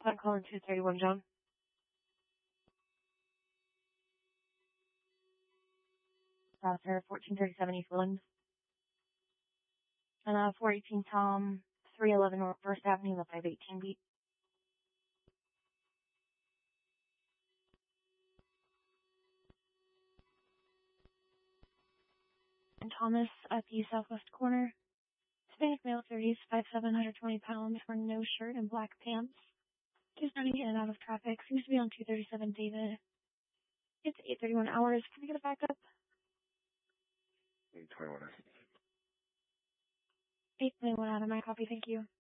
I'm calling 231 John. South Fair, 1437 East Woodland. And 418 Tom, 311 North 1st Avenue, the 518 beat. And Thomas at the southwest corner. Hispanic male, 30s, 5'7", 120 pounds, wearing no shirt and black pants. He's running in and out of traffic. Seems to be on 237 David. It's 8:31 hours. Can I get a backup? 821. 821 out of my copy. Thank you.